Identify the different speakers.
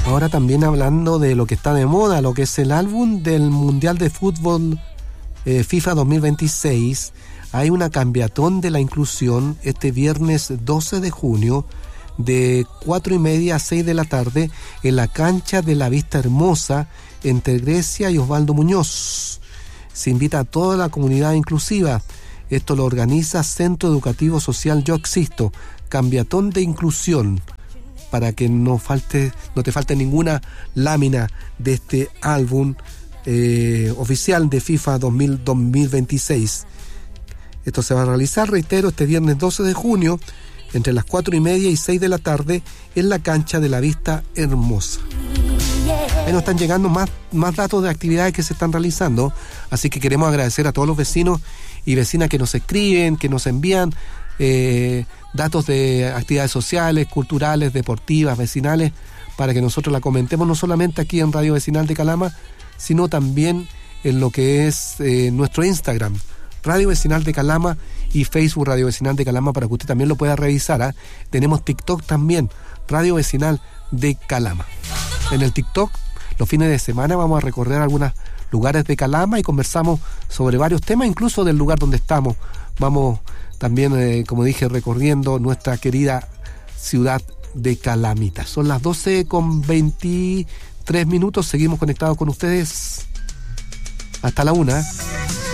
Speaker 1: Ahora también hablando de lo que está de moda, lo que es el álbum del Mundial de Fútbol FIFA 2026. Hay una cambiatón de la inclusión este viernes 12 de junio de 4:30 a 6 de la tarde en la cancha de la Vista Hermosa entre Grecia y Osvaldo Muñoz. Se invita a toda la comunidad inclusiva. Esto lo organiza Centro Educativo Social Yo Existo, cambiatón de inclusión, para que no te falte ninguna lámina de este álbum oficial de FIFA 2026. Esto se va a realizar, reitero, este viernes 12 de junio entre las 4:30 y 6 de la tarde en la cancha de la Vista Hermosa. Ahí nos están llegando más datos de actividades que se están realizando, así que queremos agradecer a todos los vecinos y vecinas que nos escriben, que nos envían datos de actividades sociales, culturales, deportivas, vecinales, para que nosotros la comentemos no solamente aquí en Radio Vecinal de Calama, sino también en lo que es nuestro Instagram, Radio Vecinal de Calama, y Facebook Radio Vecinal de Calama, para que usted también lo pueda revisar. Tenemos TikTok también, Radio Vecinal de Calama. En el TikTok, los fines de semana vamos a recorrer algunos lugares de Calama y conversamos sobre varios temas, incluso del lugar donde estamos. Vamos también, como dije, recorriendo nuestra querida ciudad de Calamita. Son las 12:23 minutos, seguimos conectados con ustedes hasta la 1.